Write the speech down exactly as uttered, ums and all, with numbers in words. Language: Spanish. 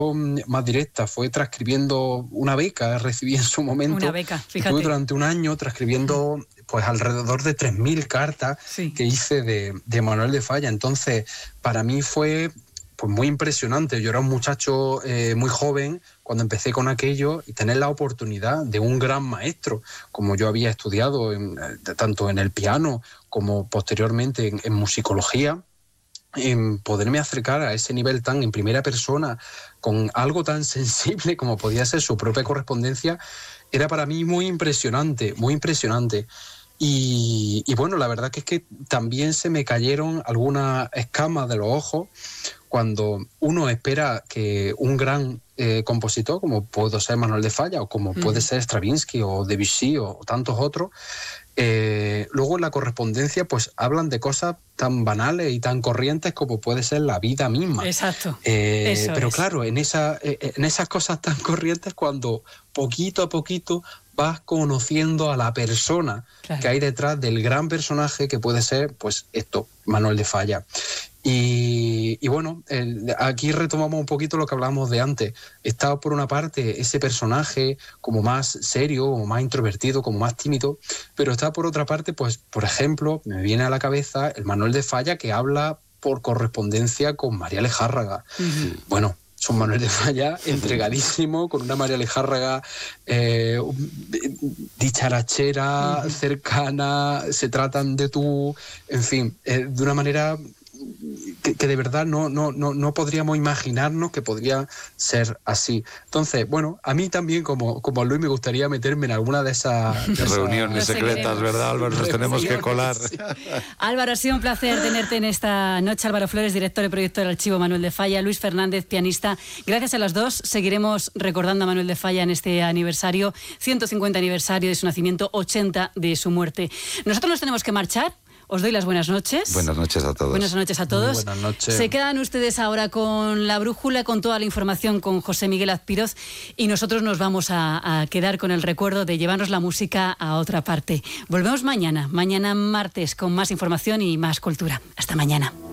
más directa fue transcribiendo una beca, recibí en su momento. Una beca, fíjate. Estuve durante un año transcribiendo pues alrededor de tres mil cartas sí. que hice de, de Manuel de Falla. Entonces, para mí fue pues muy impresionante. Yo era un muchacho eh, muy joven cuando empecé con aquello y tener la oportunidad de un gran maestro, como yo había estudiado en, tanto en el piano como posteriormente en, en musicología, en poderme acercar a ese nivel tan en primera persona con algo tan sensible como podía ser su propia correspondencia, era para mí muy impresionante, muy impresionante. Y, y bueno, la verdad que es que también se me cayeron algunas escamas de los ojos cuando uno espera que un gran eh, compositor, como puede ser Manuel de Falla, o como mm. puede ser Stravinsky o Debussy o, o tantos otros, eh, luego en la correspondencia pues hablan de cosas tan banales y tan corrientes como puede ser la vida misma. Exacto. Eh, Eso pero es. claro, en, esa, en esas cosas tan corrientes, cuando poquito a poquito vas conociendo a la persona claro. que hay detrás del gran personaje que puede ser, pues esto, Manuel de Falla. Y, y bueno, el, aquí retomamos un poquito lo que hablábamos de antes. Está por una parte ese personaje como más serio, como más introvertido, como más tímido, pero está por otra parte, pues por ejemplo, me viene a la cabeza el Manuel de Falla que habla por correspondencia con María Lejárraga. Uh-huh. Bueno, es un Manuel de Falla entregadísimo, con una María Lejárraga eh, dicharachera, uh-huh. cercana, se tratan de tú, en fin, eh, de una manera que, que de verdad no, no, no, no podríamos imaginarnos que podría ser así. Entonces, bueno, a mí también como, como a Luis me gustaría meterme en alguna de esas... De reuniones esas... secretas, ¿verdad, Álvaro? Nos tenemos que colar. Sí. Álvaro, ha sido un placer tenerte en esta noche. Álvaro Flores, director y productor del Archivo Manuel de Falla. Luis Fernández, pianista. Gracias a las dos. Seguiremos recordando a Manuel de Falla en este aniversario, ciento cincuenta aniversario de su nacimiento, ochenta de su muerte. Nosotros nos tenemos que marchar. Os doy las buenas noches. Buenas noches a todos. Buenas noches a todos. Muy buenas noches. Se quedan ustedes ahora con la brújula, con toda la información con José Miguel Azpiroz, y nosotros nos vamos a, a quedar con el recuerdo de llevarnos la música a otra parte. Volvemos mañana, mañana martes, con más información y más cultura. Hasta mañana.